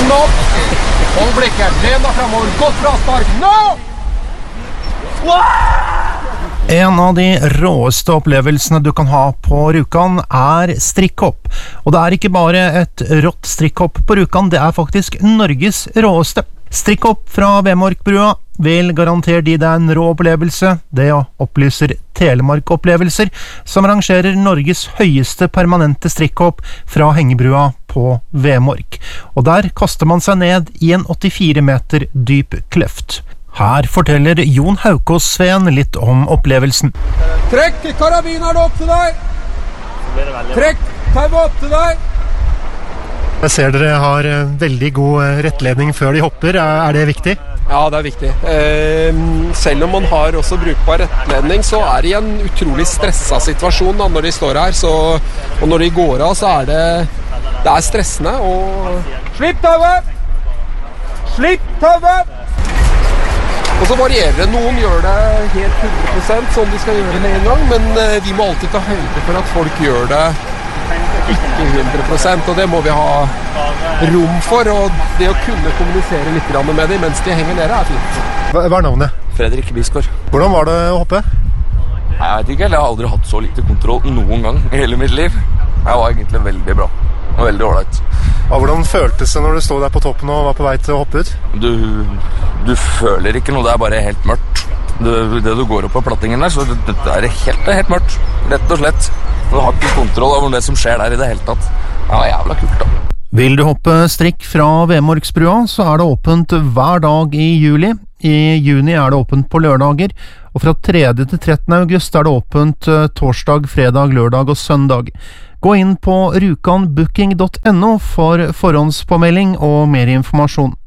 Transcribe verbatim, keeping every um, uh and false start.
Den opp. Hold blikket. Len deg fremover. Godt fra spark. Nå! En av de råeste opplevelsene du kan ha på Rjukan er strikkhopp. Og det er ikke bare et rått strikkhopp på Rjukan, det er faktisk Norges råeste. Strikkhopp fra Vemorkbrua vil garantere de det er en rå opplevelse. Det opplyser Telemark Opplevelser, som arrangerer Norges høyeste permanente strikkhopp fra hengebrua på Vemork. Og der kaster man seg ned i en åttifire meter dyp kløft. Her forteller Jon Haukås-Sveen litt om opplevelsen. Trekk karabineren opp til deg! Trekk tauet opp til deg! Jeg ser dere har veldig god rettledning før de hopper. Er det viktig? Ja, det er viktig. Eh, selv om man har også brukbar rettledning, så er det en utrolig stresset situasjon da, når de står her. Så, og når de går av, så er det, det er stressende. Og... Slipp tauet! Slipp tauet! Og så varierer det. Noen gjør det helt hundre prosent som de skal gjøre med en gang, men eh, vi må alltid ta høyde for at folk gjør det ikke hundre prosent, og det må vi ha rom for, og det å kunne kommunisere litt med dem mens de henger nede er fint. Hva er navnet? Fredrik Bisgaard. Hvordan var det å hoppe? Jeg vet ikke, jeg har aldri hatt så lite kontroll noen gang i hele mitt liv. Jeg var egentlig veldig bra, og veldig ordentlig. Ja, hvordan føltes det når du stod der på toppen og var på vei til å hoppe ut? Du, du føler ikke noe, det er bare helt mørkt. Det, det du går opp på plattingen der, så det, det er helt, det er helt mørkt, rett og slett. Du har ikke kontroll over det som skjer der i det hele tatt. Det var jævla kult da. Vil du hoppe strikk fra Vemorksbrua, så er det åpent hver dag i juli. I juni er det åpent på lørdager, og fra tredje til trettende august er det åpent torsdag, fredag, lørdag og søndag. Gå inn på rukanbooking punktum no for forhåndspåmelding og mer informasjon.